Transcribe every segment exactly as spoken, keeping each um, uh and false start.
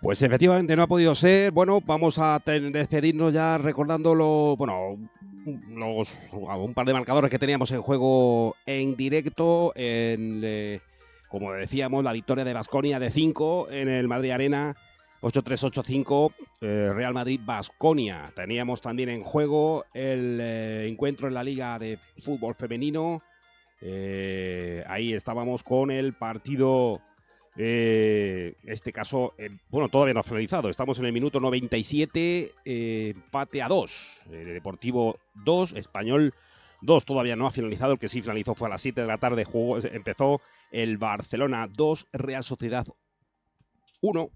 Pues efectivamente no ha podido ser. Bueno, vamos a despedirnos ya recordando lo, bueno, los, un par de marcadores que teníamos en juego en directo. En, eh, como decíamos, la victoria de Baskonia de cinco en el Madrid Arena, ocho tres ocho cinco, eh, Real Madrid-Baskonia. Teníamos también en juego el eh, encuentro en la Liga de Fútbol Femenino. Eh, ahí estábamos con el partido... Eh, este caso, eh, bueno, todavía no ha finalizado. Estamos en el minuto noventa y siete, eh, empate a dos. Eh, Deportivo dos, Español dos. Todavía no ha finalizado. El que sí finalizó fue a las siete de la tarde. Jugó, empezó el Barcelona dos, Real Sociedad uno.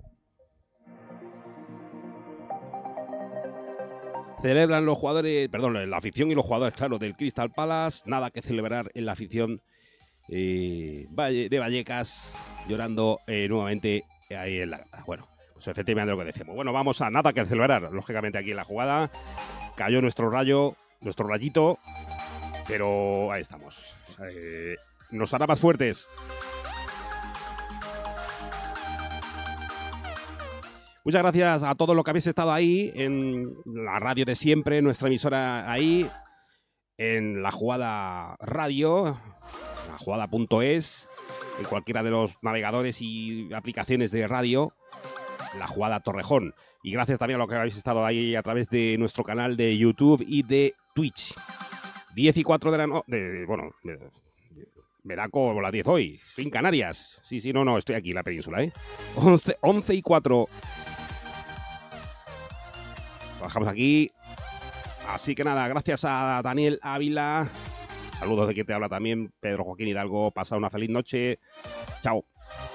Celebran los jugadores, perdón, la afición y los jugadores, claro, del Crystal Palace. Nada que celebrar en la afición Eh, Valle, de Vallecas, llorando eh, nuevamente ahí en la... Bueno, pues efectivamente lo que decimos. Bueno, vamos a nada que celebrar, lógicamente aquí en la jugada. Cayó nuestro rayo, nuestro rayito, pero ahí estamos. Eh, nos hará más fuertes. Muchas gracias a todos los que habéis estado ahí, en la radio de siempre, nuestra emisora ahí, en la jugada radio, la jugada punto es, en cualquiera de los navegadores y aplicaciones de radio, la jugada Torrejón. Y gracias también a los que habéis estado ahí a través de nuestro canal de YouTube y de Twitch. diez y cuatro de la noche, bueno, me da como las diez hoy, estoy en Canarias. Sí, sí, no, no, estoy aquí en la península, ¿eh? once y cuatro. Bajamos aquí. Así que nada, gracias a Daniel Ávila. Saludos de quien te habla también, Pedro Joaquín Hidalgo. Pasa una feliz noche. Chao.